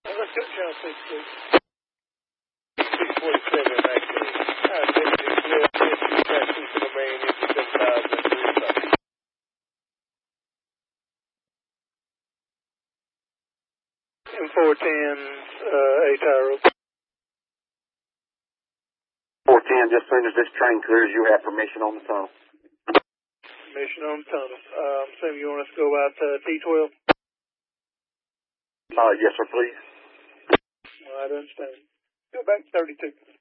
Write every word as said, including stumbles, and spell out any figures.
Let's go channel six, please. six forty-seven, actually. Uh, Deputy Cliff, Deputy Taxi for the main engine seven thousand three. M four ten, uh, eight hour. four ten, just as soon as this train clears, you have permission on the tunnel. Permission on the tunnel. Uh, I'm assuming you want us to go out to T twelve? Uh, yes, sir, please. Well, I understand. Go back to thirty-two.